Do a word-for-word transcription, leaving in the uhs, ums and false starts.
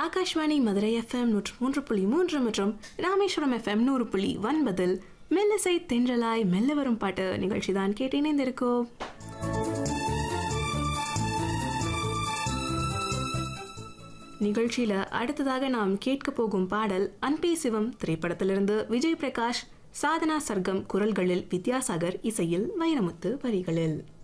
Akashvani Madurai FM நூற்று மூன்று புள்ளி மூன்று மற்றும் ராமேஸ்வரம் எஃப்எம் நூறு புள்ளி ஒன்பதில் மெல்லிசை தென்றலாய் மெல்ல வரும் பாட்டு நிகழ்ச்சி தான் கேட்டு இணைந்திருக்கோம். நிகழ்ச்சியில அடுத்ததாக நாம் கேட்க போகும் பாடல் அன்பே சிவம் திரைப்படத்திலிருந்து விஜய் பிரகாஷ், சாதனா சர்க்கம் குரல்களில், வித்யாசாகர் இசையில், வைரமுத்து வரிகளில்.